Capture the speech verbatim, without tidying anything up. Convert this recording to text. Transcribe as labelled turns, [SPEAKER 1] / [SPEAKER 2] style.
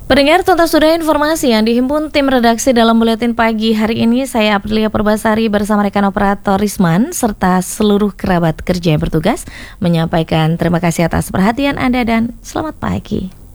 [SPEAKER 1] Pendengar, tuntas sudah informasi yang dihimpun tim redaksi dalam Buletin Pagi hari ini. Saya Aprilia Purbasari bersama rekan operator Risman serta seluruh kerabat kerja yang bertugas menyampaikan terima kasih atas perhatian Anda dan selamat pagi.